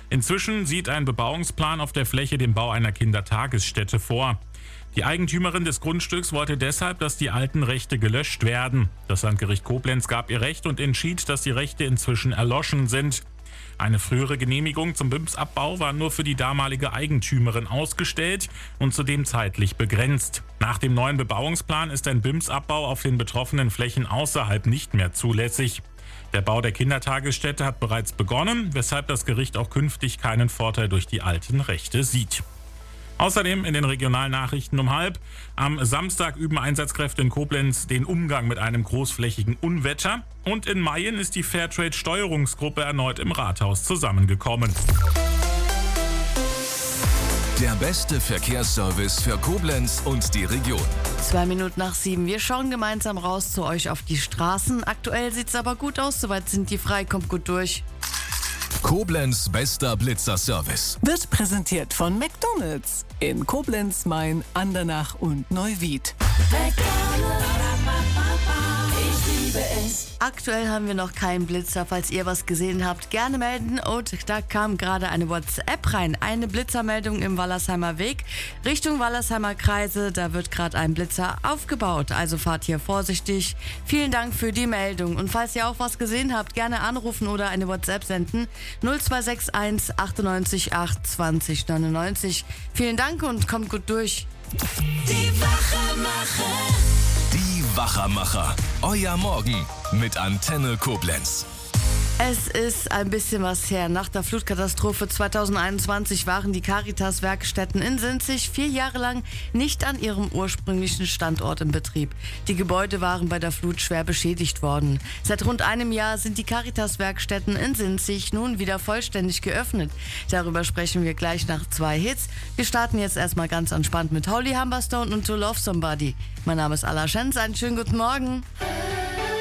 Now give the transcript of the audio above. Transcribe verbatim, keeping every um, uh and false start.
Inzwischen sieht ein Bebauungsplan auf der Fläche den Bau einer Kindertagesstätte vor. Die Eigentümerin des Grundstücks wollte deshalb, dass die alten Rechte gelöscht werden. Das Landgericht Koblenz gab ihr Recht und entschied, dass die Rechte inzwischen erloschen sind. Eine frühere Genehmigung zum B I M S-Abbau war nur für die damalige Eigentümerin ausgestellt und zudem zeitlich begrenzt. Nach dem neuen Bebauungsplan ist ein B I M S-Abbau auf den betroffenen Flächen außerhalb nicht mehr zulässig. Der Bau der Kindertagesstätte hat bereits begonnen, weshalb das Gericht auch künftig keinen Vorteil durch die alten Rechte sieht. Außerdem in den Regionalnachrichten um halb. Am Samstag üben Einsatzkräfte in Koblenz den Umgang mit einem großflächigen Unwetter. Und in Mayen ist die Fairtrade-Steuerungsgruppe erneut im Rathaus zusammengekommen. Der beste Verkehrsservice für Koblenz und die Region. Zwei Minuten nach sieben. Wir schauen gemeinsam raus zu euch auf die Straßen. Aktuell sieht's aber gut aus. Soweit sind die frei. Kommt gut durch. Koblenz bester Blitzerservice. Wird präsentiert von McDonald's in Koblenz, Main, Andernach und Neuwied. Ich liebe es. Aktuell haben wir noch keinen Blitzer. Falls ihr was gesehen habt, gerne melden. Und da kam gerade eine WhatsApp rein. Eine Blitzermeldung im Wallersheimer Weg Richtung Wallersheimer Kreise. Da wird gerade ein Blitzer aufgebaut. Also fahrt hier vorsichtig. Vielen Dank für die Meldung. Und falls ihr auch was gesehen habt, gerne anrufen oder eine WhatsApp senden. null zwei sechs eins achtundneunzig acht zwanzig neunundneunzig. Vielen Dank und kommt gut durch. Die Wachermacher. Die Wachermacher. Euer Morgen mit Antenne Koblenz. Es ist ein bisschen was her. Nach der Flutkatastrophe zweitausendeinundzwanzig waren die Caritas-Werkstätten in Sinzig vier Jahre lang nicht an ihrem ursprünglichen Standort im Betrieb. Die Gebäude waren bei der Flut schwer beschädigt worden. Seit rund einem Jahr sind die Caritas-Werkstätten in Sinzig nun wieder vollständig geöffnet. Darüber sprechen wir gleich nach zwei Hits. Wir starten jetzt erstmal ganz entspannt mit Holy Humberstone und To Love Somebody. Mein Name ist Ala Schenz. Einen schönen guten Morgen.